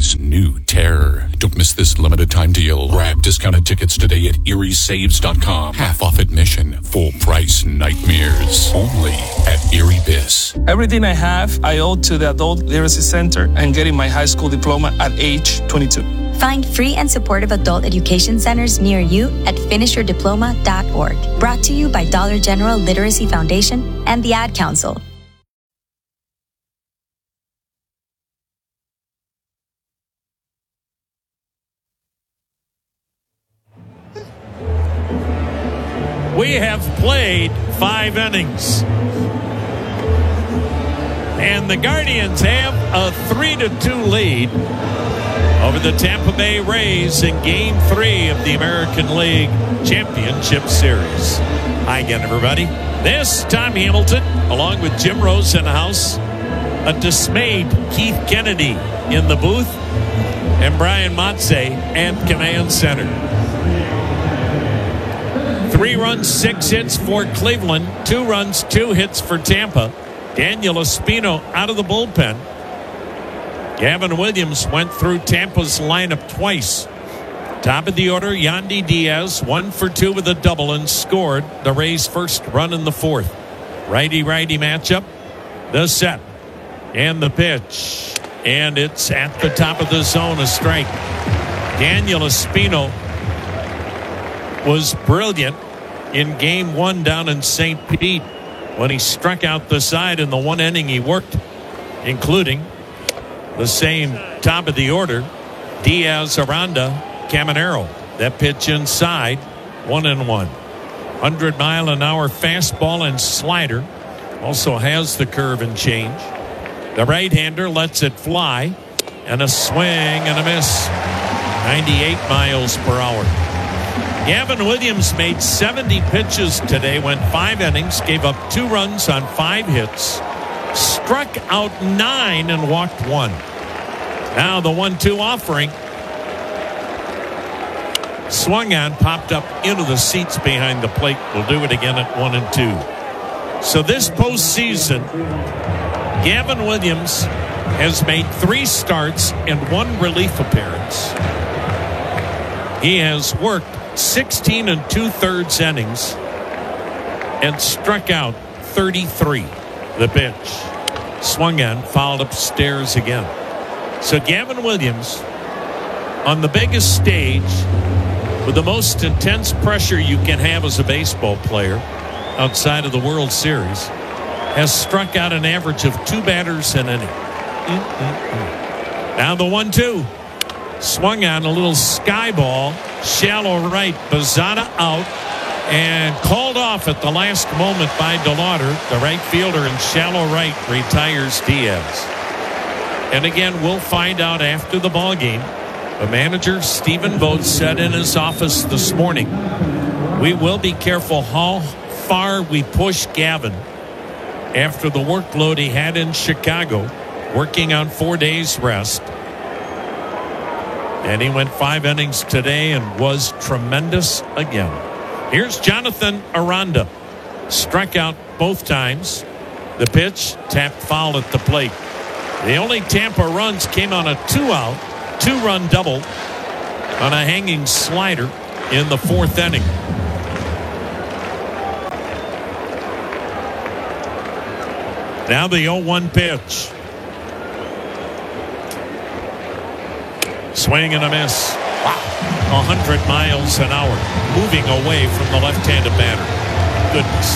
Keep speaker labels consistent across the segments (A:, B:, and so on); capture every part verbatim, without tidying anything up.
A: brings new terror. Don't miss this limited time deal. Grab discounted tickets today at erie saves dot com. Half off admission, full price nightmares. Only at Erie Bis.
B: Everything I have, I owe to the Adult Literacy Center and getting my high school diploma at age twenty-two.
C: Find free and supportive adult education centers near you at finish your diploma dot org. Brought to you by Dollar General Literacy Foundation and the Ad Council.
D: We have played five innings. And the Guardians have a three to two lead over the Tampa Bay Rays in Game three of the American League Championship Series. Hi again, everybody. This Tom Hamilton, along with Jim Rose in the house, a dismayed Keith Kennedy in the booth, and Brian Motze at Command Center. Three runs, six hits for Cleveland. Two runs, two hits for Tampa. Daniel Espino out of the bullpen. Gavin Williams went through Tampa's lineup twice. Top of the order, Yandy Diaz, one for two with a double and scored the Rays' first run in the fourth. Righty-righty matchup. The set. And the pitch. And it's at the top of the zone, a strike. Daniel Espino was brilliant in game one down in Saint Pete when he struck out the side in the one inning he worked, including the same top of the order, Diaz, Aranda, Caminero. That pitch inside, one and one. one hundred mile an hour fastball and slider. Also has the curve and change. The right-hander lets it fly, and a swing and a miss. ninety-eight miles per hour. Gavin Williams made seventy pitches today, went five innings, gave up two runs on five hits, struck out nine and walked one. Now the one two offering. Swung on, popped up into the seats behind the plate. We'll do it again at one and two. So this postseason, Gavin Williams has made three starts and one relief appearance. He has worked sixteen and two-thirds innings and struck out thirty-three. The pitch. Swung on, fouled upstairs again. So Gavin Williams, on the biggest stage, with the most intense pressure you can have as a baseball player outside of the World Series, has struck out an average of two batters an inning. Mm-mm-mm. Now the one two. Swung on, a little sky ball, shallow right, Bazada out, and called off at the last moment by DeLauder. The right fielder in shallow right retires Diaz. And again, we'll find out after the ball game. The manager, Stephen Vogt, said in his office this morning, we will be careful how far we push Gavin after the workload he had in Chicago, working on four days rest. And he went five innings today and was tremendous again. Here's Jonathan Aranda. Struck out both times. The pitch, tapped foul at the plate. The only Tampa runs came on a two-out, two-run double on a hanging slider in the fourth inning. Now the oh one pitch. Swing and a miss. Wow. one hundred miles an hour. Moving away from the left-handed batter. Goodness.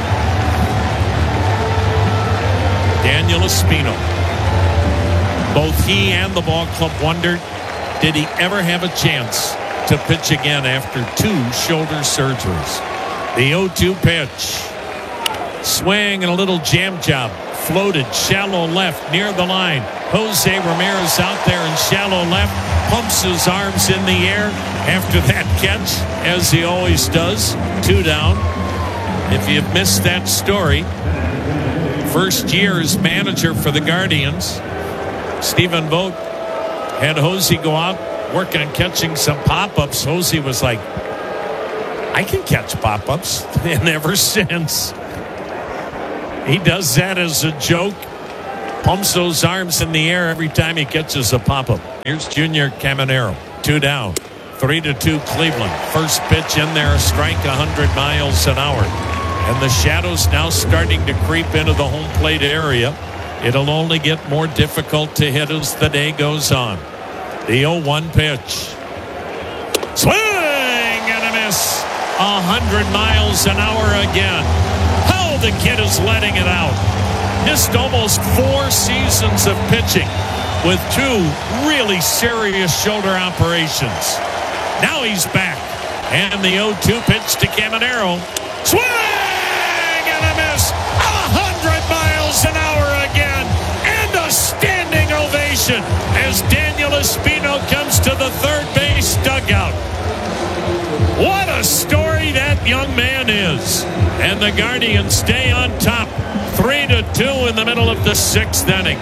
D: Daniel Espino. Both he and the ball club wondered, did he ever have a chance to pitch again after two shoulder surgeries? The oh two pitch. Swing and a little jam job. Floated shallow left near the line. Jose Ramirez out there in shallow left, pumps his arms in the air after that catch, as he always does. Two down. If you've missed that story, first year as manager for the Guardians, Stephen Vogt had Jose go out, work on catching some pop-ups. Jose was like, I can catch pop-ups. And ever since, he does that as a joke. Pumps those arms in the air every time he catches a pop-up. Here's Junior Caminero. Two down. Three to two Cleveland. First pitch in there, a strike one hundred miles an hour. And the shadows now starting to creep into the home plate area. It'll only get more difficult to hit as the day goes on. The oh one pitch. Swing and a miss. one hundred miles an hour again. How the kid is letting it out. Missed almost four seasons of pitching with two really serious shoulder operations. Now he's back. And the oh two pitch to Caminero. Swing and a miss. one hundred miles an hour again. And a standing ovation as Daniel Espino comes to the third base dugout. What a story that young man is. And the Guardians stay on top. Three to two in the middle of the sixth inning.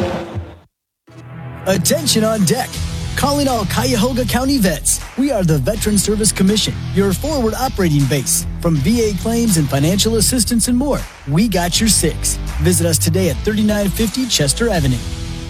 E: Attention on deck. Calling all Cuyahoga County vets. We are the Veteran Service Commission, your forward operating base. From V A claims and financial assistance and more, we got your six. Visit us today at thirty-nine fifty Chester Avenue.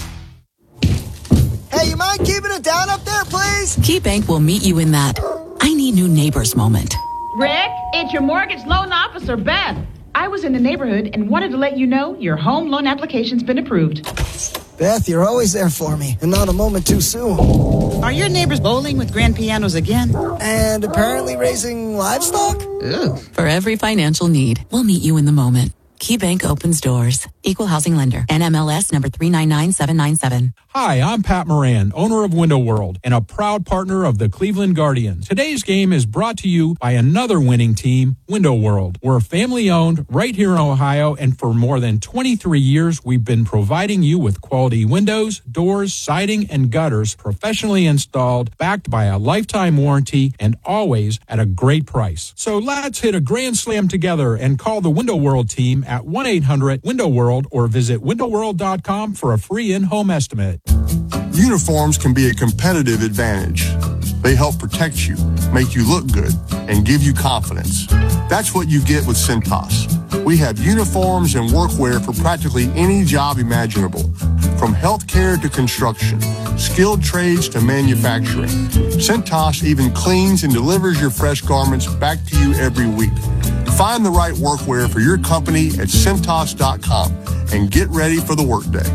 F: Hey, you mind keeping it down up there, please?
G: KeyBank will meet you in that I need new neighbors moment.
H: Rick, it's your mortgage loan officer, Beth. I was in the neighborhood and wanted to let you know your home loan application's been approved.
F: Beth, you're always there for me, and not a moment too soon.
I: Are your neighbors bowling with grand pianos again?
F: And apparently raising livestock?
I: Ooh.
G: For every financial need, we'll meet you in the moment. KeyBank opens doors. Equal housing lender. N M L S number three nine nine seven nine seven.
J: Hi, I'm Pat Moran, owner of Window World and a proud partner of the Cleveland Guardians. Today's game is brought to you by another winning team, Window World. We're family owned right here in Ohio, and for more than twenty-three years, we've been providing you with quality windows, doors, siding, and gutters professionally installed, backed by a lifetime warranty, and always at a great price. So let's hit a grand slam together and call the Window World team at one eight hundred window world or visit window world dot com for a free in-home estimate.
K: Uniforms can be a competitive advantage. They help protect you, make you look good, and give you confidence. That's what you get with Cintas. We have uniforms and workwear for practically any job imaginable, from healthcare to construction, skilled trades to manufacturing. Cintas even cleans and delivers your fresh garments back to you every week. Find the right workwear for your company at Cintas dot com and get ready for the workday.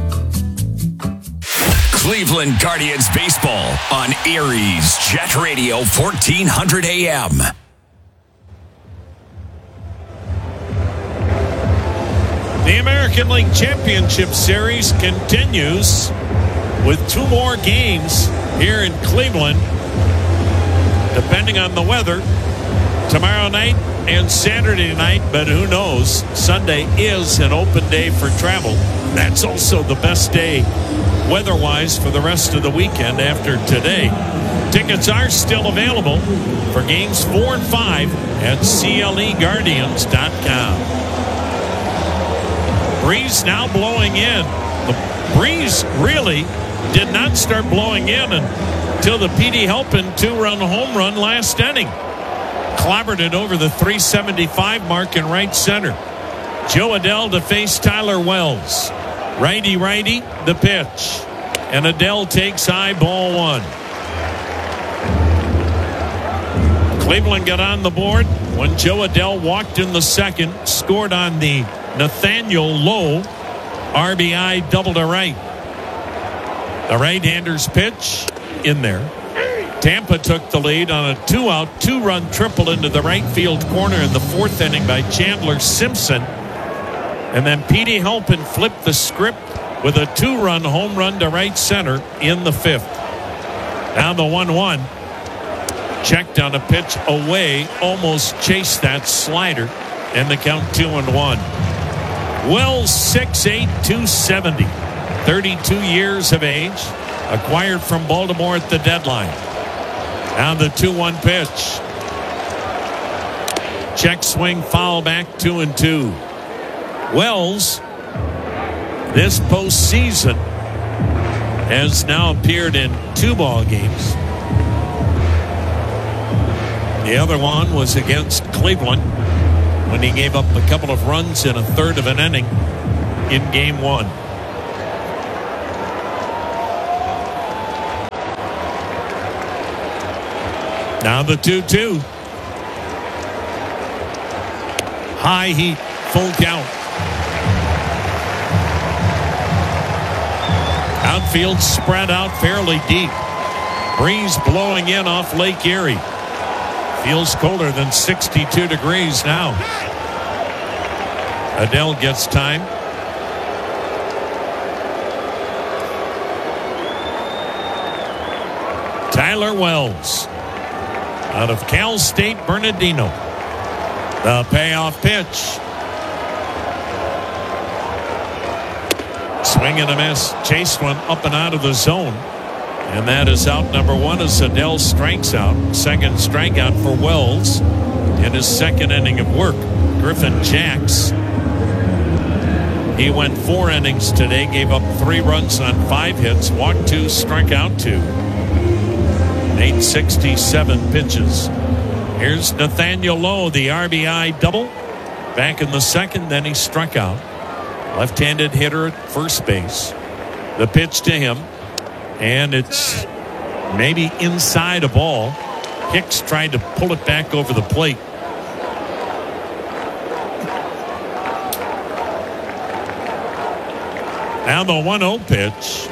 L: Cleveland Guardians baseball on Erie's Jet Radio fourteen hundred A M.
D: The American League Championship Series continues with two more games here in Cleveland, depending on the weather, tomorrow night and Saturday night, but who knows? Sunday is an open day for travel. That's also the best day weather-wise for the rest of the weekend after today. Tickets are still available for games four and five at C L E Guardians dot com. Breeze now blowing in. The breeze really did not start blowing in until the Petey Halpin two-run home run last inning. Clobbered it over the three seventy-five mark in right center. Joe Adell to face Tyler Wells. Righty-righty, the pitch. And Adell takes high, ball one. Cleveland got on the board when Joe Adell walked in the second, scored on the Nathaniel Lowe R B I double to right. The right-hander's pitch in there. Tampa took the lead on a two-out, two-run triple into the right field corner in the fourth inning by Chandler Simpson. And then Petey Halpin flipped the script with a two-run home run to right center in the fifth. Now the one one. Checked on a pitch away, almost chased that slider, and the count two and one. Wells, six eight, two seventy, thirty-two years of age, acquired from Baltimore at the deadline. Now the two one pitch. Check swing, foul back, two and two. Wells, this postseason, has now appeared in two ball games. The other one was against Cleveland when he gave up a couple of runs in a third of an inning in game one. Now the two two. High heat, full count. Outfield spread out fairly deep. Breeze blowing in off Lake Erie. Feels colder than sixty-two degrees now. Adele gets time. Tyler Wells out of Cal State Bernardino. The payoff pitch. Swing and a miss. Chased one up and out of the zone. And that is out number one as Adele strikes out. Second strikeout for Wells in his second inning of work. Griffin Jacks. He went four innings today, gave up three runs on five hits, walked two, struck out two. eight sixty-seven pitches. Here's Nathaniel Lowe, the R B I double. Back in the second, then he struck out. Left-handed hitter at first base. The pitch to him. And it's maybe inside a ball. Hicks tried to pull it back over the plate. Now the one oh pitch.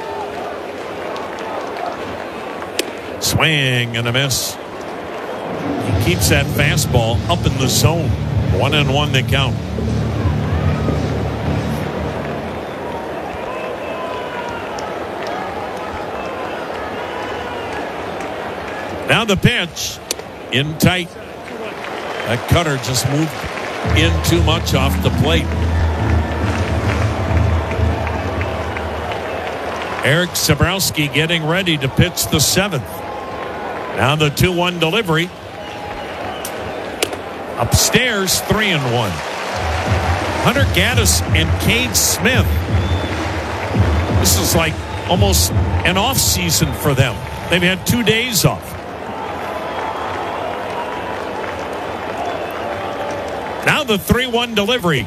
D: Swing and a miss. He keeps that fastball up in the zone. One and one to count. Now the pitch in tight. That cutter just moved in too much off the plate. Eric Sabrowski getting ready to pitch the seventh. Now the two one delivery. Upstairs, three and one. Hunter Gaddis and Cade Smith. This is like almost an off season for them. They've had two days off. Now the three one delivery.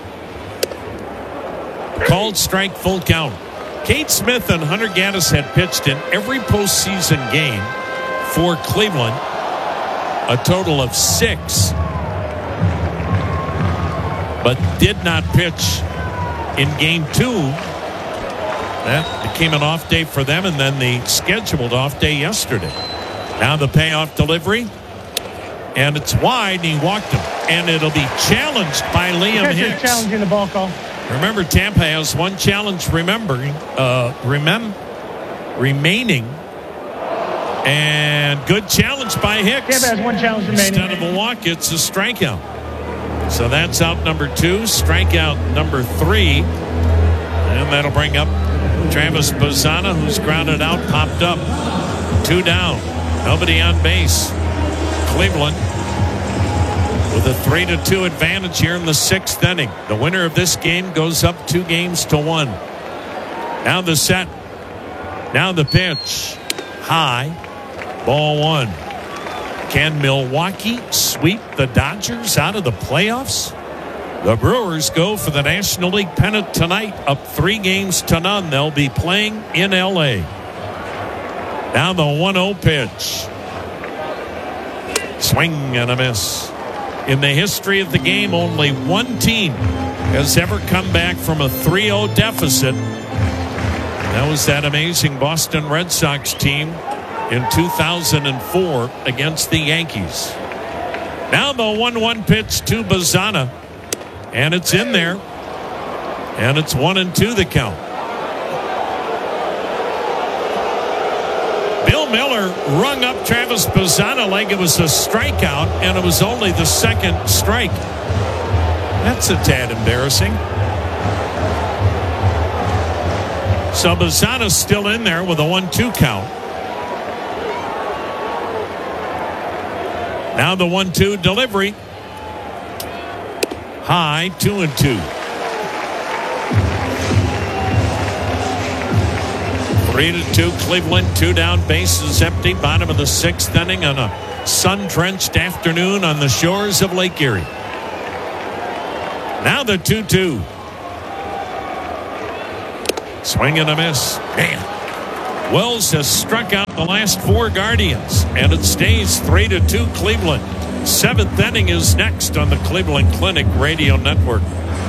D: Called strike, full count. Cade Smith and Hunter Gaddis had pitched in every postseason game for Cleveland. A total of six. But did not pitch in game two. That became an off day for them, and then the scheduled off day yesterday. Now the payoff delivery. And it's wide, and he walked him. And it'll be challenged by Liam Hicks.
M: Challenging the ball call.
D: Remember, Tampa has one challenge remembering, uh, remem- remaining. And good challenge by Hicks.
M: Tampa has one challenge remaining.
D: Instead of a walk, it's a strikeout. So that's out number two. Strikeout number three. And that'll bring up Travis Bazzana, who's grounded out, popped up. Two down. Nobody on base. Cleveland with a three to two advantage here in the sixth inning. The winner of this game goes up two games to one. Now the set. Now the pitch. High. Ball one. Can Milwaukee sweep the Dodgers out of the playoffs? The Brewers go for the National League pennant tonight, up three games to none. They'll be playing in L A. Now the one oh pitch. Swing and a miss. In the history of the game, only one team has ever come back from a three oh deficit. That was that amazing Boston Red Sox team in two thousand four against the Yankees. Now the one one pitch to Bazzana. And it's in there. And it's one and two the count. Bill Miller rung up Travis Bazzana like it was a strikeout, and it was only the second strike. That's a tad embarrassing. So Bazzana's still in there with a one two count. Now the one two delivery. High, two and two. Three to two, Cleveland, two down, bases empty, bottom of the sixth inning on a sun-drenched afternoon on the shores of Lake Erie. Now the two two. Swing and a miss. Man. Wells has struck out the last four Guardians, and it stays three to two Cleveland. Seventh inning is next on the Cleveland Clinic Radio Network.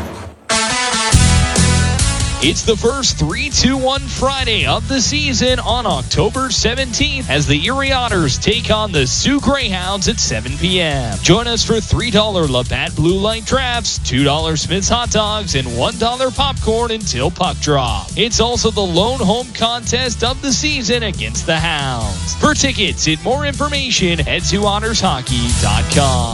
M: It's the first three two one Friday of the season on October seventeenth as the Erie Otters take on the Sioux Greyhounds at seven p.m. Join us for three dollars Labatt Blue Light Drafts, two dollars Smith's Hot Dogs, and one dollar popcorn until puck drop. It's also the lone home contest of the season against the Hounds. For tickets and more information, head to otters hockey dot com.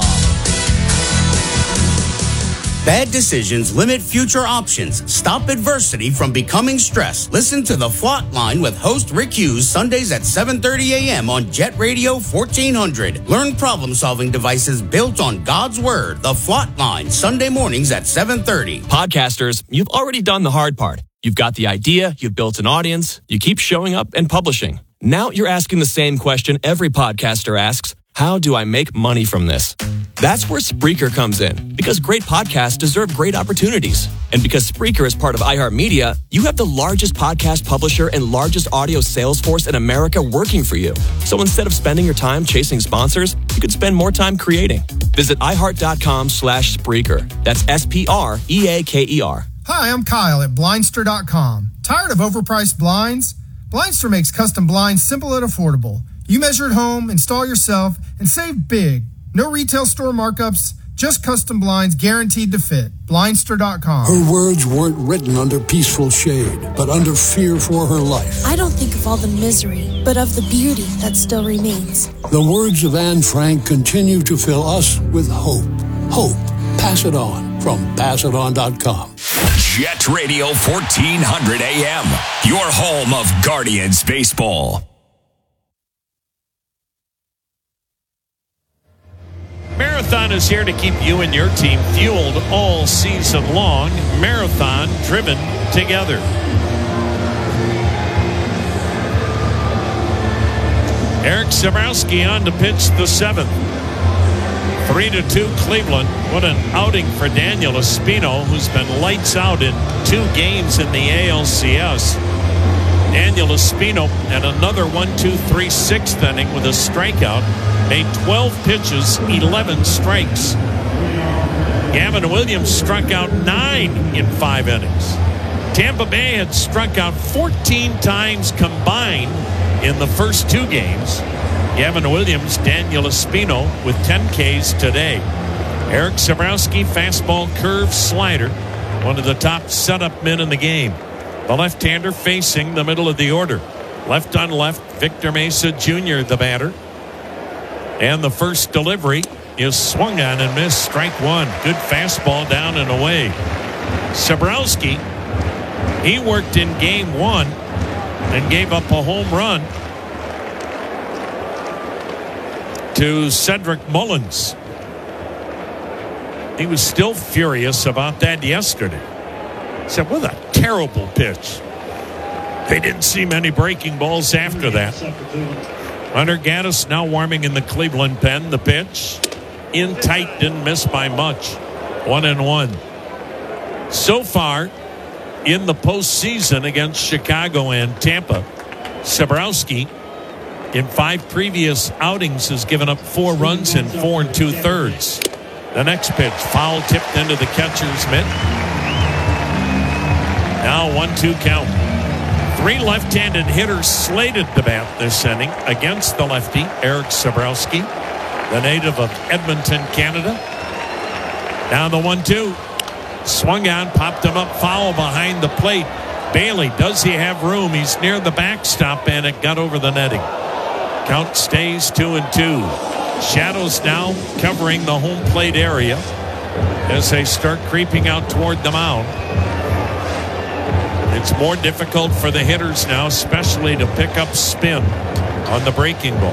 N: Bad decisions limit future options. Stop adversity from becoming stress. Listen to The Flot Line with host Rick Hughes Sundays at seven thirty a.m. on Jet Radio fourteen hundred. Learn problem-solving devices built on God's Word. The Flot Line, Sunday mornings at seven thirty.
O: Podcasters, you've already done the hard part. You've got the idea, you've built an audience, you keep showing up and publishing. Now you're asking the same question every podcaster asks: how do I make money from this? That's where Spreaker comes in, because great podcasts deserve great opportunities. And because Spreaker is part of iHeartMedia, you have the largest podcast publisher and largest audio sales force in America working for you. So instead of spending your time chasing sponsors, you could spend more time creating. Visit iHeart.com slash Spreaker. That's S P R E A K E R.
P: Hi, I'm Kyle at Blindster dot com. Tired of overpriced blinds? Blindster makes custom blinds simple and affordable. You measure at home, install yourself, and save big. No retail store markups, just custom blinds guaranteed to fit. Blindster dot com.
Q: Her words weren't written under peaceful shade, but under fear for her life.
R: I don't think of all the misery, but of the beauty that still remains.
Q: The words of Anne Frank continue to fill us with hope. Hope. Pass it on from pass it on dot com.
L: Jet Radio fourteen hundred A M, your home of Guardians baseball.
D: Marathon is here to keep you and your team fueled all season long. Marathon driven together. Eric Sabrowski on to pitch the seventh. Three to two Cleveland. What an outing for Daniel Espino, who's been lights out in two games in the A L C S. Daniel Espino at another one, two, three, sixth inning with a strikeout. Made twelve pitches, eleven strikes. Gavin Williams struck out nine in five innings. Tampa Bay had struck out fourteen times combined in the first two games. Gavin Williams, Daniel Espino with ten Ks today. Eric Sabrowski, fastball, curve, slider. One of the top setup men in the game. The left-hander facing the middle of the order. Left on left, Victor Mesa Junior the batter. And the first delivery is swung on and missed. Strike one. Good fastball down and away. Sabrowski, he worked in game one and gave up a home run to Cedric Mullins. He was still furious about that yesterday. He said, what a terrible pitch. They didn't see many breaking balls after that. Hunter Gaddis now warming in the Cleveland pen. The pitch in tight, didn't miss by much. One and one. So far in the postseason against Chicago and Tampa, Sabrowski in five previous outings has given up four runs in four and two thirds. The next pitch, foul tipped into the catcher's mitt. Now one two count. Three left-handed hitters slated to bat this inning against the lefty, Eric Sabrowski, the native of Edmonton, Canada. Now the one two. Swung on, popped him up, foul behind the plate. Bailey, does he have room? He's near the backstop, and it got over the netting. Count stays two and two. Shadows now covering the home plate area as they start creeping out toward the mound. It's more difficult for the hitters now, especially to pick up spin on the breaking ball.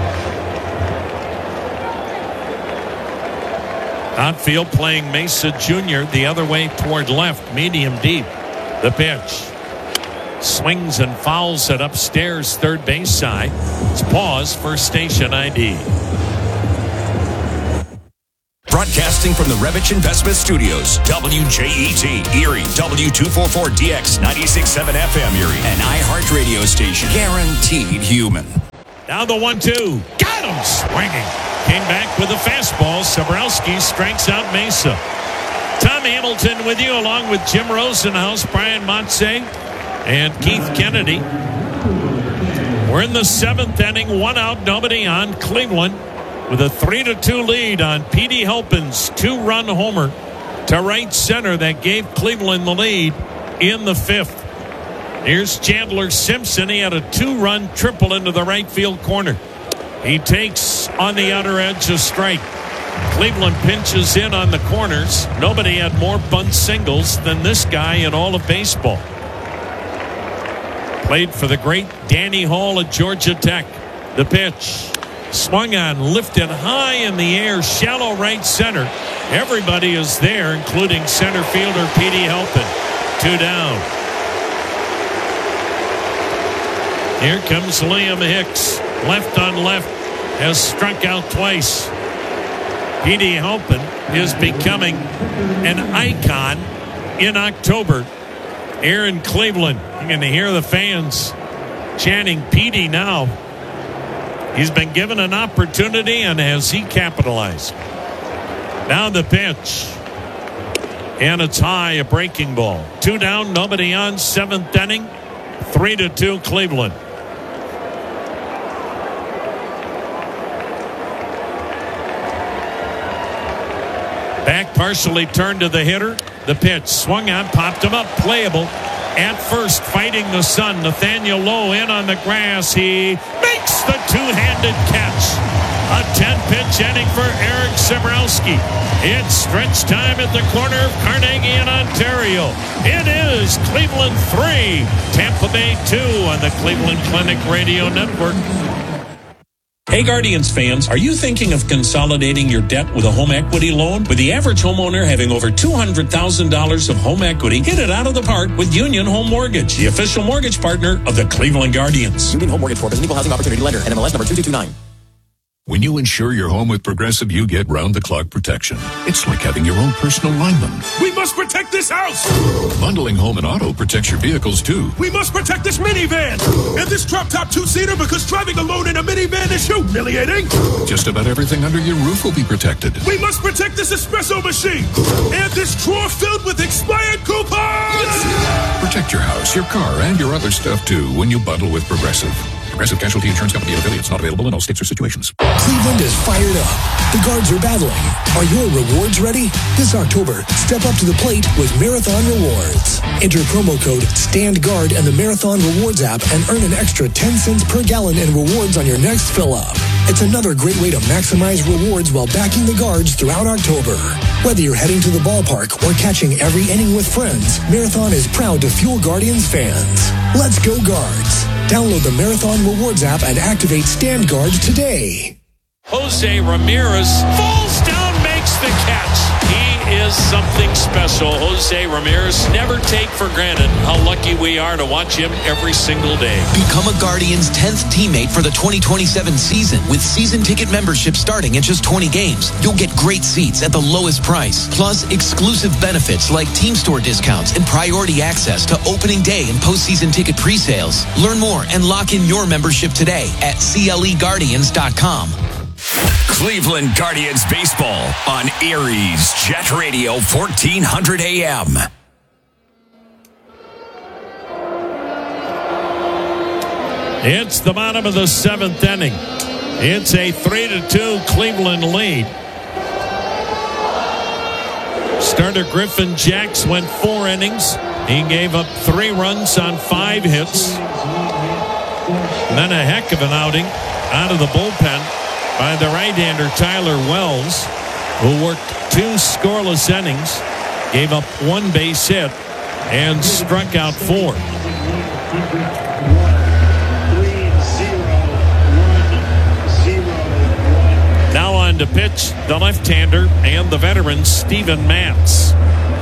D: Outfield playing Mesa Junior the other way toward left, medium deep. The pitch. Swings and fouls it upstairs, third base side. It's pause for station I D.
L: Broadcasting from the Revich Investment Studios, W J E T, Erie, W two forty-four D X, ninety-six point seven F M Erie, an iHeart radio station, guaranteed human.
D: Now the one two. Got him swinging. Came back with a fastball. Sobrowski strikes out Mesa. Tom Hamilton with you, along with Jim Rosenhaus, Brian Montse, and Keith Kennedy. We're in the seventh inning, one out, nobody on. Cleveland with a three to two lead on Petey Halpin's two-run homer to right center that gave Cleveland the lead in the fifth. Here's Chandler Simpson. He had a two-run triple into the right field corner. He takes on the outer edge a strike. Cleveland pinches in on the corners. Nobody had more bunt singles than this guy in all of baseball. Played for the great Danny Hall at Georgia Tech. The pitch. Swung on, lifted high in the air, shallow right center. Everybody is there, including center fielder Petey Halpin. Two down. Here comes Liam Hicks. Left on left. Has struck out twice. Petey Halpin is becoming an icon in October here in Cleveland. You're going to hear the fans chanting Petey now. He's been given an opportunity, and has he capitalized? Now the pitch. And it's high, a breaking ball. Two down, nobody on, seventh inning. Three to two, Cleveland. Back partially turned to the hitter. The pitch swung on, popped him up, playable. At first, fighting the sun. Nathaniel Lowe in on the grass. He makes the two-handed catch. A ten-pitch inning for Eric Sobrowski. It's stretch time at the corner of Carnegie in Ontario. It is Cleveland three, Tampa Bay two on the Cleveland Clinic Radio Network.
S: Hey Guardians fans, are you thinking of consolidating your debt with a home equity loan? With the average homeowner having over two hundred thousand dollars of home equity, hit it out of the park with Union Home Mortgage, the official mortgage partner of the Cleveland Guardians.
T: Union Home Mortgage Corp is an equal housing opportunity lender. N M L S number two two two nine.
A: When you insure your home with Progressive, you get round-the-clock protection. It's like having your own personal lineman.
U: We must protect this house!
A: Bundling home and auto protects your vehicles, too.
U: We must protect this minivan! And this drop-top two-seater, because driving alone in a minivan is humiliating!
A: Just about everything under your roof will be protected.
U: We must protect this espresso machine! And this drawer filled with expired coupons!
A: Protect your house, your car, and your other stuff, too, when you bundle with Progressive. Progressive Casualty Insurance Company and affiliates, not available in all states or situations.
V: Cleveland is fired up. The Guards are battling. Are your rewards ready? This October, step up to the plate with Marathon Rewards. Enter promo code STANDGUARD in the Marathon Rewards app and earn an extra ten cents per gallon in rewards on your next fill-up. It's another great way to maximize rewards while backing the Guards throughout October. Whether you're heading to the ballpark or catching every inning with friends, Marathon is proud to fuel Guardians fans. Let's go Guards. Download the Marathon Rewards app and activate Stand Guard today.
D: Jose Ramirez falls down, makes the catch. He is something special. Jose Ramirez, never take for granted how lucky we are to watch him every single day.
W: Become a Guardians tenth teammate for the twenty twenty-seven season with season ticket membership starting at just twenty games. You'll get great seats at the lowest price, plus exclusive benefits like team store discounts and priority access to opening day and postseason ticket pre-sales. Learn more and lock in your membership today at C L E Guardians dot com.
L: Cleveland Guardians baseball on Erie's Jet Radio fourteen hundred A M.
D: It's the bottom of the seventh inning. It's a three to two Cleveland lead. Starter Griffin Jacks went four innings. He gave up three runs on five hits. And then a heck of an outing out of the bullpen by the right-hander Tyler Wells, who worked two scoreless innings, gave up one base hit, and struck out four. Now on to pitch the left-hander and the veteran Steven Matz.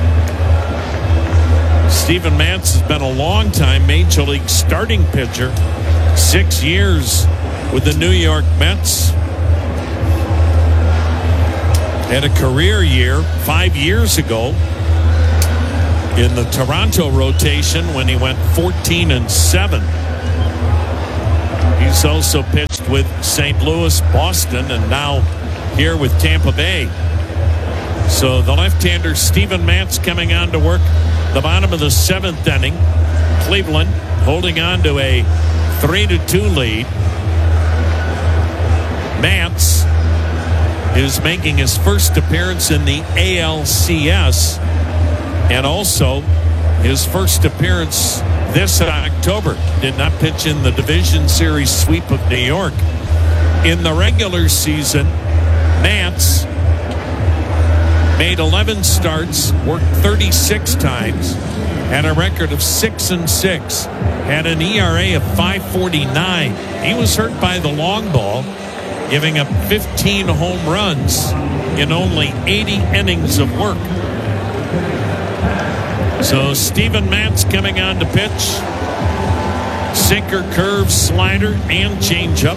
D: Steven Matz has been a long-time Major League starting pitcher, six years with the New York Mets. had a career year five years ago in the Toronto rotation when he went fourteen and seven. He's also pitched with Saint Louis, Boston, and now here with Tampa Bay. So the left-hander Steven Matz coming on to work the bottom of the seventh inning. Cleveland holding on to a three to two lead. Matz is making his first appearance in the A L C S and also his first appearance this October. Did not pitch in the Division Series sweep of New York. In the regular season, Matz made eleven starts, worked thirty-six times, had a record of six and six, had an E R A of five forty-nine. He was hurt by the long ball, giving up fifteen home runs in only eighty innings of work. So Steven Matz coming on to pitch. Sinker, curve, slider, and changeup.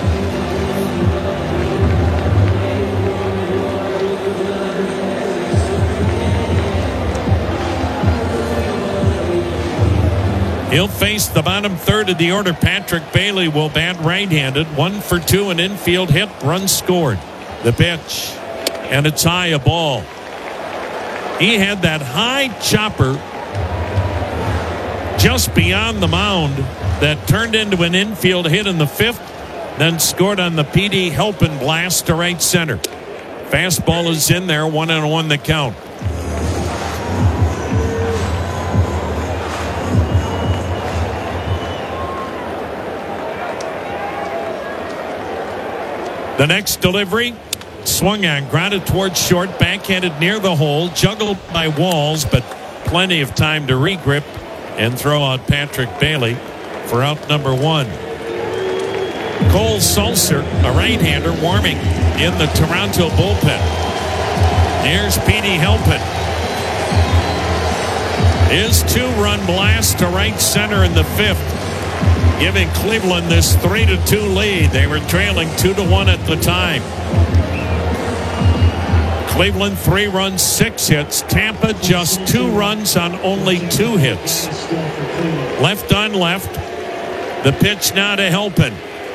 D: He'll face the bottom third of the order. Patrick Bailey will bat right-handed. One for two, an infield hit, run scored. The pitch, and it's high, a ball. He had that high chopper just beyond the mound that turned into an infield hit in the fifth, then scored on the P D Helpin blast to right center. Fastball is in there, one and one the count. The next delivery, swung on, grounded towards short, backhanded near the hole, juggled by Walls, but plenty of time to regrip and throw out Patrick Bailey for out number one. Cole Sulser, a right-hander, warming in the Toronto bullpen. Here's Petey Helpin. His two-run blast to right center in the fifth, giving Cleveland this three to two lead. They were trailing two to one at the time. Cleveland three runs, six hits. Tampa just two runs on only two hits. Left on left. The pitch now to Helpin.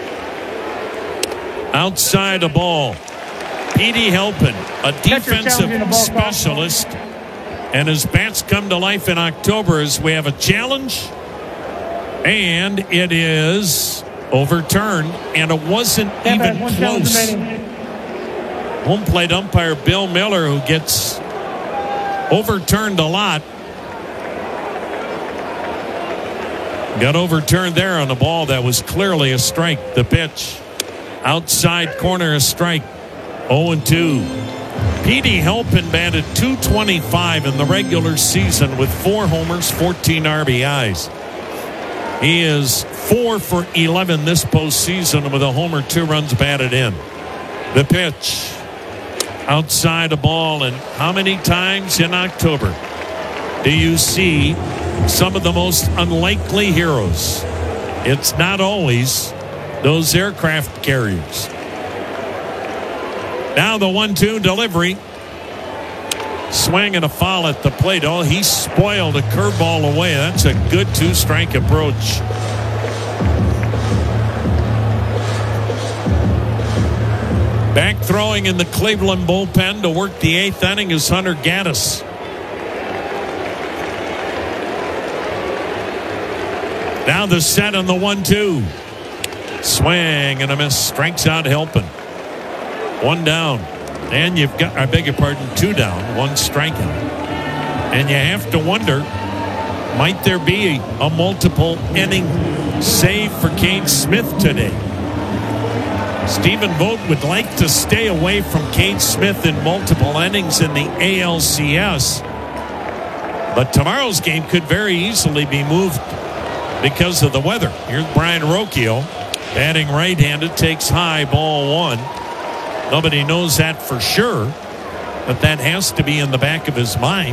D: Outside a ball. Petey Helpin, a defensive specialist, and his bats come to life in October as we have a challenge, and it is overturned, and it wasn't even close. Home plate umpire Bill Miller, who gets overturned a lot, got overturned there on a ball that was clearly a strike. The pitch, outside corner, a strike. oh and two. Petey Helpin batted two twenty-five in the regular season with four homers, fourteen R B Is. He is four for eleven this postseason with a homer, two runs batted in. The pitch, outside a ball, and how many times in October do you see some of the most unlikely heroes? It's not always those aircraft carriers. Now the one two delivery. Swing and a foul at the plate. Oh, he spoiled a curveball away. That's a good two-strike approach. Back throwing in the Cleveland bullpen to work the eighth inning is Hunter Gaddis. Now the set on the one two. Swing and a miss. Strikes out Helpin. One down. And you've got, I beg your pardon, two down, one striking. And you have to wonder, might there be a multiple inning save for Cade Smith today? Stephen Vogt would like to stay away from Cade Smith in multiple innings in the A L C S. But tomorrow's game could very easily be moved because of the weather. Here's Brian Rocchio, batting right-handed, takes high, ball one. Nobody knows that for sure, but that has to be in the back of his mind.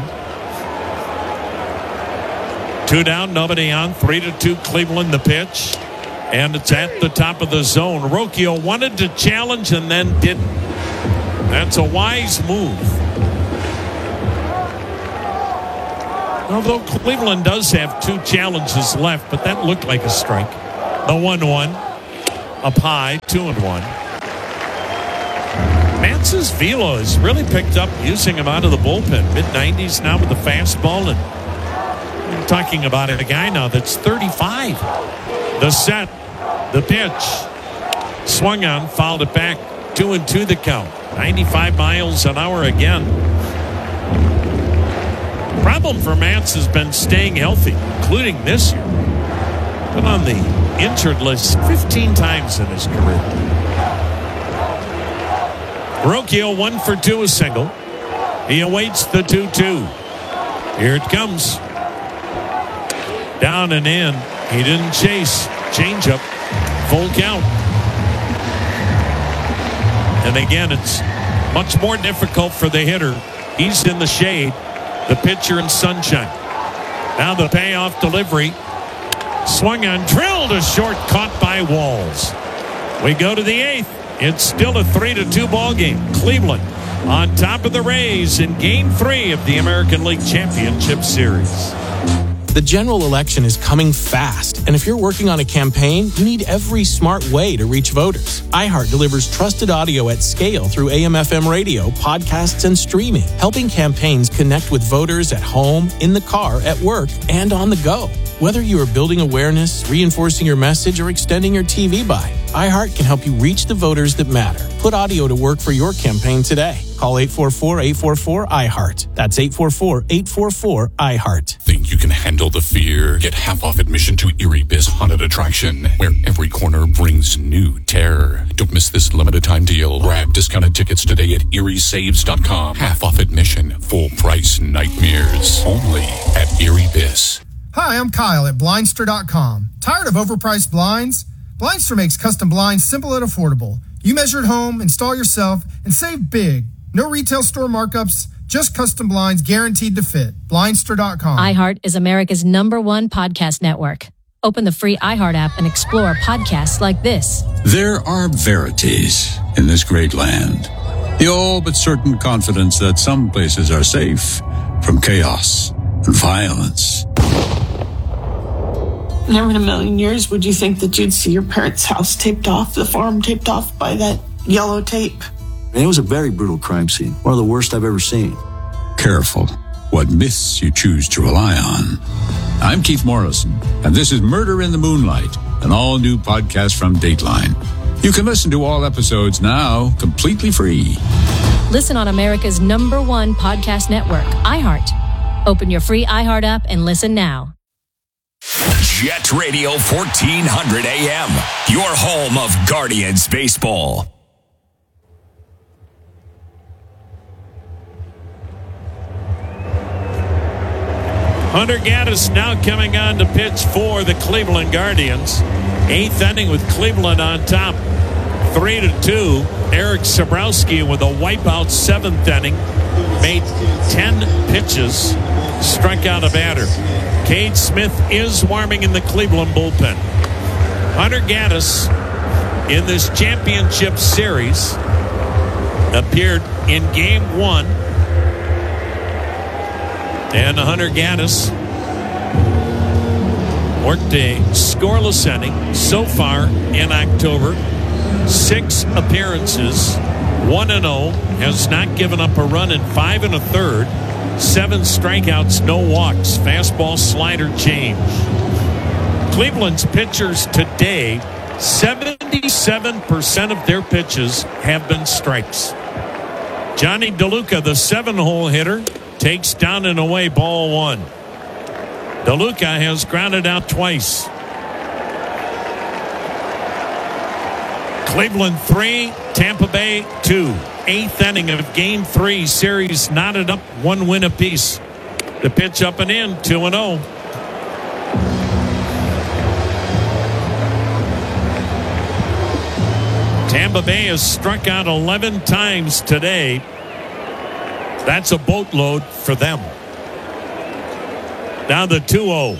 D: Two down, nobody on, three to two Cleveland. The pitch, and it's at the top of the zone. Rocchio wanted to challenge and then didn't. That's a wise move. Although Cleveland does have two challenges left, but that looked like a strike. The one one up high, two and one. Mance's velo has really picked up using him out of the bullpen. mid nineties now with the fastball. And I'm talking about a guy now that's thirty-five. The set, the pitch, swung on, fouled it back. Two and two the count. ninety-five miles an hour again. Problem for Mance has been staying healthy, including this year. Been on the injured list fifteen times in his career. Rocchio one for two, a single. He awaits the two two. Here it comes. Down and in. He didn't chase. Changeup. Full count. And again, it's much more difficult for the hitter. He's in the shade. The pitcher in sunshine. Now the payoff delivery. Swung on, drilled a short, caught by Walls. We go to the eighth. It's still a three to two ball game. Cleveland on top of the Rays in game three of the American League Championship Series.
B: The general election is coming fast, and if you're working on a campaign, you need every smart way to reach voters. iHeart delivers trusted audio at scale through A M F M radio, podcasts, and streaming, helping campaigns connect with voters at home, in the car, at work, and on the go. Whether you are building awareness, reinforcing your message, or extending your T V buy, iHeart can help you reach the voters that matter. Put audio to work for your campaign today. Call eight four four, eight four four, I heart. That's eight four four, eight four four, I heart.
A: Think you can handle the fear? Get half off admission to Erie Biz Haunted Attraction, where every corner brings new terror. Don't miss this limited time deal. Grab discounted tickets today at erie saves dot com. Half off admission, full price nightmares. Only at Erie Biz.
P: Hi, I'm Kyle at Blindster dot com. Tired of overpriced blinds? Blindster makes custom blinds simple and affordable. You measure at home, install yourself, and save big. No retail store markups, just custom blinds guaranteed to fit. Blindster dot com.
C: iHeart is America's number one podcast network. Open the free iHeart app and explore podcasts like this.
E: There are verities in this great land. The all but certain confidence that some places are safe from chaos and violence.
X: Never in a million years would you think that you'd see your parents' house taped off, the farm taped off by that yellow tape.
Y: It was a very brutal crime scene, one of the worst I've ever seen.
E: Careful what myths you choose to rely on. I'm Keith Morrison, and this is Murder in the Moonlight, an all-new podcast from Dateline. You can listen to all episodes now completely free.
C: Listen on America's number one podcast network, iHeart. Open your free iHeart app and listen now.
L: Jet Radio fourteen hundred A M, your home of Guardians baseball.
D: Hunter Gaddis now coming on to pitch for the Cleveland Guardians. Eighth inning with Cleveland on top. Three to two. Eric Sabrowski with a wipeout seventh inning. Made ten pitches. Struck out a batter. Cade Smith is warming in the Cleveland bullpen. Hunter Gaddis in this championship series appeared in game one. And Hunter Gaddis worked a scoreless inning so far in October. Six appearances, one and oh, has not given up a run in five and a third. Seven strikeouts, no walks, fastball, slider, change. Cleveland's pitchers today, seventy-seven percent of their pitches have been strikes. Johnny DeLuca, the seven-hole hitter, takes down and away ball one. DeLuca has grounded out twice. Cleveland three, Tampa Bay two. Eighth inning of game three, series knotted up, one win apiece. The pitch up and in, two and oh. Tampa Bay has struck out eleven times today. That's a boatload for them. Now the two oh.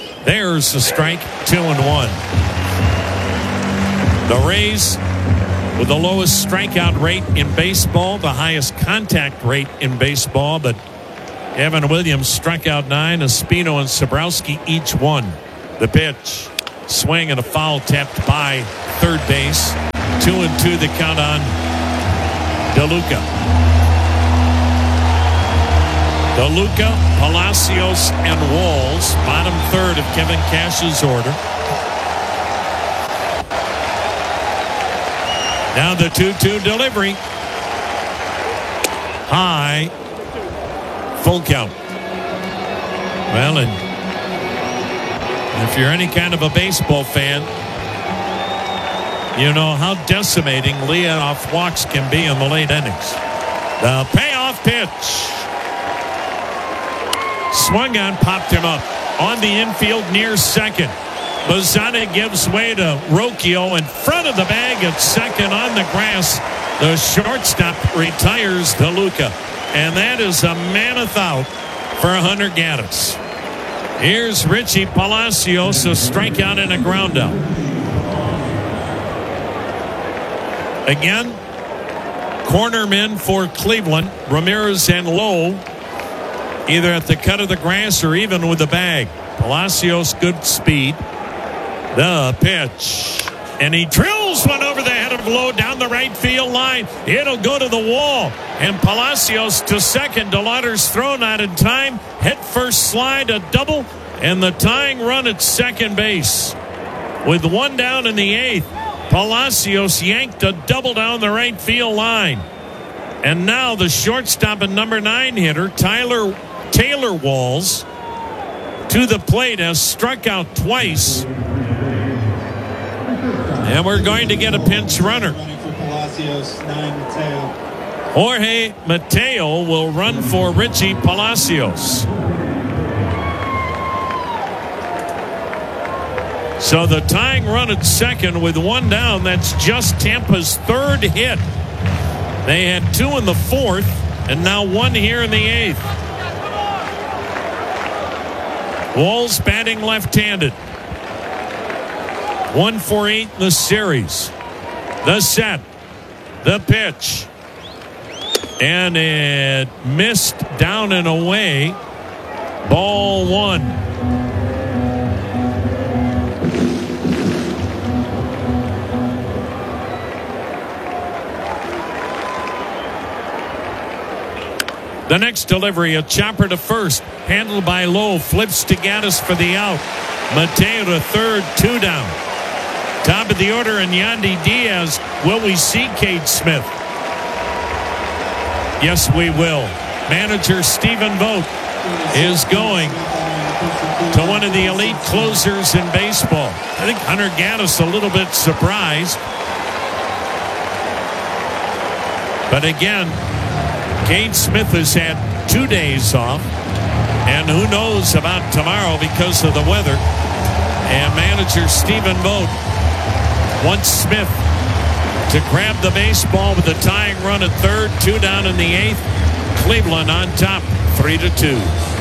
D: There's the strike, two and one. The Rays with the lowest strikeout rate in baseball, the highest contact rate in baseball. But Gavin Williams struck out nine. Espino and Sabrowski each one. The pitch. Swing and a foul tapped by third base. Two and two the count on DeLuca. DeLuca, Palacios, and Walls. Bottom third of Kevin Cash's order. Now the two two delivery. High. Full count. Well, and if you're any kind of a baseball fan, you know how decimating leadoff walks can be in the late innings. The payoff pitch. Swung on, popped him up. On the infield near second. Lozada gives way to Rocchio in front of the bag at second on the grass. The shortstop retires DeLuca. And that is a mammoth out for Hunter Gaddis. Here's Richie Palacios, a strikeout and a ground out. Again, cornermen for Cleveland, Ramirez and Lowe, either at the cut of the grass or even with the bag. Palacios, good speed. The pitch. And he drills one over the head of Lowe down the right field line. It'll go to the wall. And Palacios to second. DeLauder's throw not in time. Head first slide, a double. And the tying run at second base. With one down in the eighth, Palacios yanked a double down the right field line. And now the shortstop and number nine hitter, Tyler Taylor Walls, to the plate, has struck out twice. And we're going to get a pinch runner. Jorge Mateo will run for Richie Palacios. So the tying run at second with one down, that's just Tampa's third hit. They had two in the fourth, and now one here in the eighth. Walls batting left-handed. One for eight in the series. The set. The pitch. And it missed down and away. Ball one. The next delivery, a chopper to first. Handled by Lowe. Flips to Gaddis for the out. Mateo to third. Two down. Top of the order, and Yandy Diaz. Will we see Cade Smith? Yes, we will. Manager Stephen Vogt is going to one of the elite closers in baseball. I think Hunter Gaddis a little bit surprised. But again, Cade Smith has had two days off. And who knows about tomorrow because of the weather. And manager Stephen Vogt wants Smith to grab the baseball with a tying run at third. Two down in the eighth. Cleveland on top, three to two.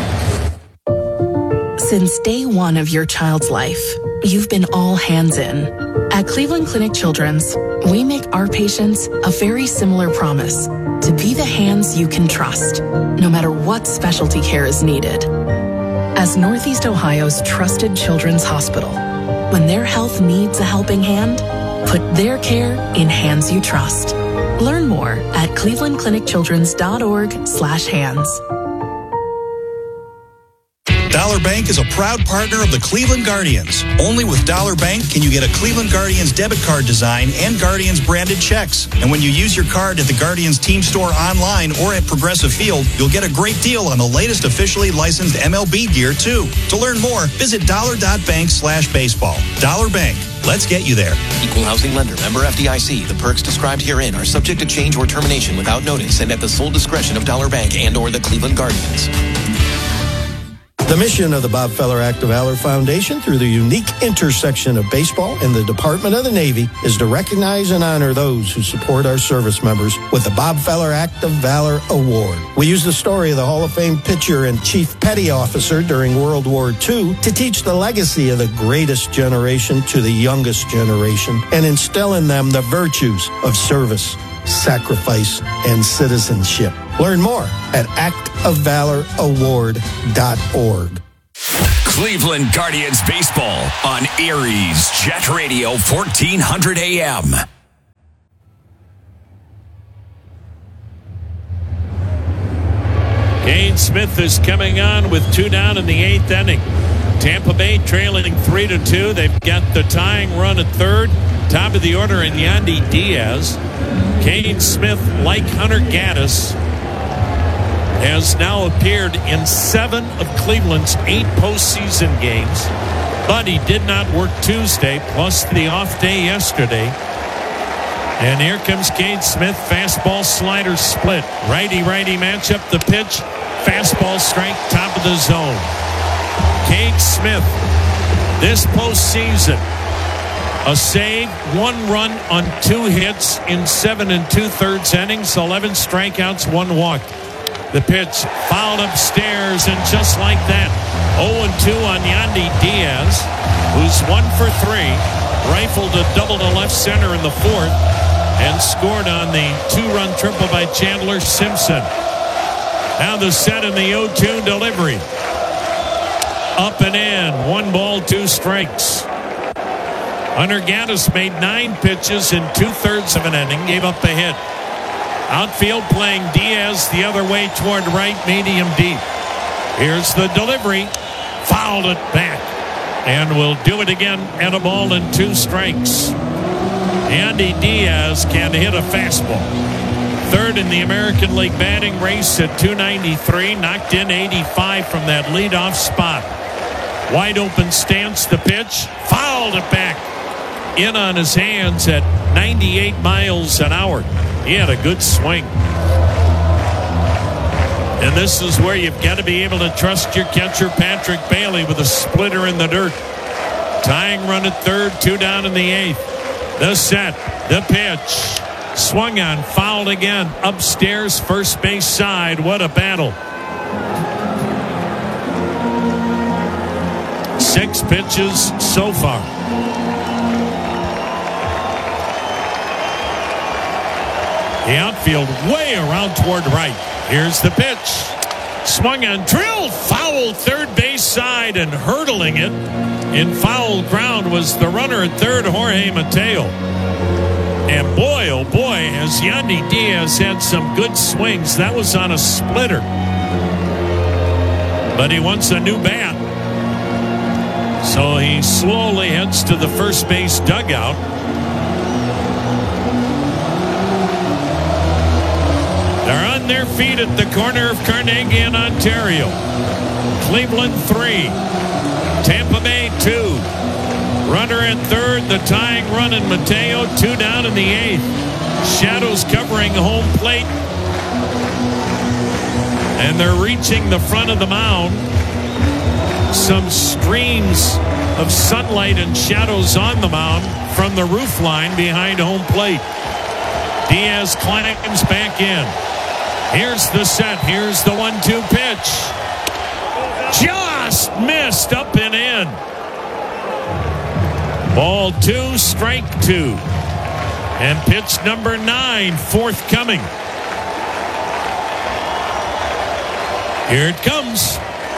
F: Since day one of your child's life, you've been all hands in. At Cleveland Clinic Children's, we make our patients a very similar promise to be the hands you can trust, no matter what specialty care is needed. As Northeast Ohio's trusted children's hospital, when their health needs a helping hand, put their care in hands you trust. Learn more at cleveland clinic children's dot org slash hands.
G: Dollar Bank is a proud partner of the Cleveland Guardians. Only with Dollar Bank can you get a Cleveland Guardians debit card design and Guardians branded checks. And when you use your card at the Guardians team store online or at Progressive Field, you'll get a great deal on the latest officially licensed M L B gear too. To learn more, visit dollar.bank slash baseball. Dollar Bank. Let's get you there.
W: Equal housing lender. Member F D I C. The perks described herein are subject to change or termination without notice and at the sole discretion of Dollar Bank and or the Cleveland Guardians.
H: The mission of the Bob Feller Act of Valor Foundation, through the unique intersection of baseball and the Department of the Navy, is to recognize and honor those who support our service members with the Bob Feller Act of Valor Award. We use the story of the Hall of Fame pitcher and chief petty officer during World War Two to teach the legacy of the greatest generation to the youngest generation and instill in them the virtues of service, sacrifice, and citizenship. Learn more at act of valor award dot org.
L: Cleveland Guardians baseball on Erie's Jet Radio fourteen hundred A M.
D: Kane Smith is coming on with two down in the eighth inning. Tampa Bay trailing three to two. They've got the tying run at third. Top of the order in Yandy Diaz. Kane Smith, like Hunter Gaddis, has now appeared in seven of Cleveland's eight postseason games, but he did not work Tuesday, plus the off day yesterday. And here comes Kane Smith, fastball slider split. Righty-righty matchup, the pitch, fastball strike, top of the zone. Kane Smith, this postseason, a save, one run on two hits in seven and two-thirds innings, eleven strikeouts, one walk. The pitch fouled upstairs, and just like that, oh and two on Yandy Diaz, who's one for three, rifled a double to left center in the fourth, and scored on the two-run triple by Chandler Simpson. Now the set in the oh two delivery. Up and in, one ball, two strikes. Hunter Gaddis made nine pitches in two-thirds of an inning, gave up a hit. Outfield playing Diaz the other way toward right, medium deep. Here's the delivery. Fouled it back. And will do it again at a ball and two strikes. Yandy Diaz can hit a fastball. Third in the American League batting race at two ninety-three. Knocked in eighty-five from that leadoff spot. Wide open stance, the pitch. Fouled it back. In on his hands at ninety-eight miles an hour. He had a good swing. And this is where you've got to be able to trust your catcher, Patrick Bailey, with a splitter in the dirt. Tying run at third, two down in the eighth. The set, the pitch. Swung on, fouled again. Upstairs, first base side. What a battle. Six pitches so far. The outfield way around toward right. Here's the pitch. Swung on, drilled, foul third base side, and hurdling it in foul ground was the runner at third, Jorge Mateo. And boy, oh boy, has Yandy Diaz had some good swings. That was on a splitter. But he wants a new bat. So he slowly heads to the first base dugout. They're on their feet at the corner of Carnegie and Ontario. Cleveland three. Tampa Bay two. Runner at third, the tying run in Mateo, two down in the eighth. Shadows covering home plate. And they're reaching the front of the mound. Some streams of sunlight and shadows on the mound from the roof line behind home plate. Diaz climbs back in. Here's the set. Here's the one two pitch. Just missed up and in. Ball two, strike two. And pitch number nine, forthcoming. Here it comes.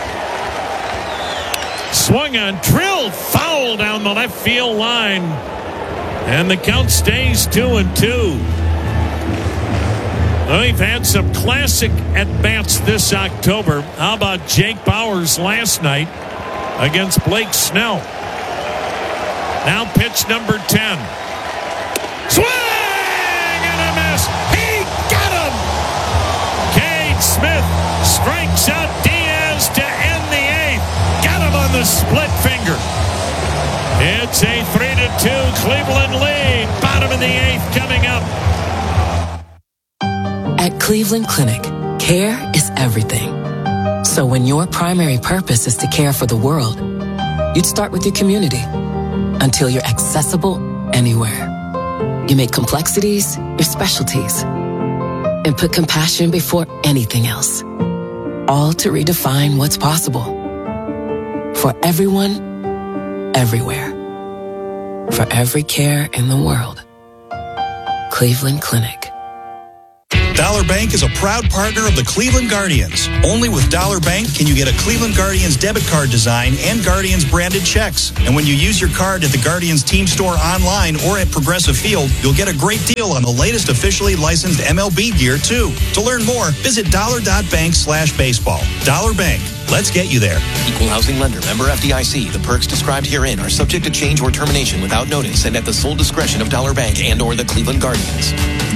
D: Swung on, drilled, foul down the left field line. And the count stays two and two. Well, we've had some classic at-bats this October. How about Jake Bauers last night against Blake Snell? Now pitch number ten. Swing and a miss. He got him. Kane Smith strikes out Diaz to end the eighth. Got him on the split finger. It's a three to two Cleveland lead. Bottom of the eighth coming up.
I: At Cleveland Clinic, care is everything.
F: So when your primary purpose is to care for the world, you'd start with your community until you're accessible anywhere. You make complexities your specialties and put compassion before anything else. All to redefine what's possible. For everyone, everywhere. For every care in the world. Cleveland Clinic.
G: Dollar Bank is a proud partner of the Cleveland Guardians. Only with Dollar Bank can you get a Cleveland Guardians debit card design and Guardians branded checks. And when you use your card at the Guardians team store online or at Progressive Field, you'll get a great deal on the latest officially licensed M L B gear, too. To learn more, visit dollar.bank slash baseball. Dollar Bank. Let's get you there.
W: Equal housing lender. Member F D I C. The perks described herein are subject to change or termination without notice and at the sole discretion of Dollar Bank and or the Cleveland Guardians.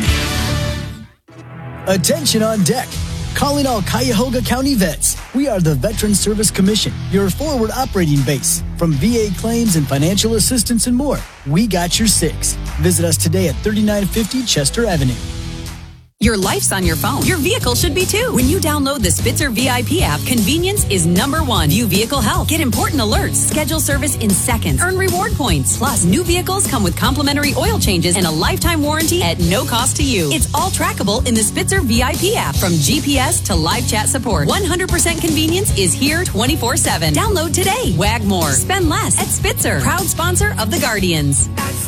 I: Attention on deck. Calling all Cuyahoga County vets. We are the Veterans Service Commission, your forward operating base. From V A claims and financial assistance and more, we got your six. Visit us today at thirty-nine fifty Chester Avenue.
J: Your life's on your phone. Your vehicle should be too. When you download the Spitzer V I P app, convenience is number one. View vehicle health. Get important alerts. Schedule service in seconds. Earn reward points. Plus, new vehicles come with complimentary oil changes and a lifetime warranty at no cost to you. It's all trackable in the Spitzer V I P app. From G P S to live chat support, one hundred percent convenience is here twenty-four seven. Download today. Wag more. Spend less at Spitzer. Proud sponsor of the Guardians.